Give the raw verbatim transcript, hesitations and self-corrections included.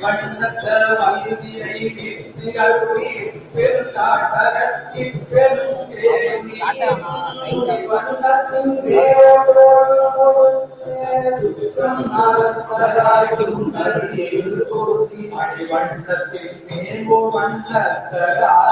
வண்ணத்த வல்வியை with அருளி பெருந்தாட்டகத்தின் பெருந்தேவி வண்ணத்தின் வேரோடு கொடுத்து அடிவண்ணத்தின் மேம்போ வண்ணத்தராய்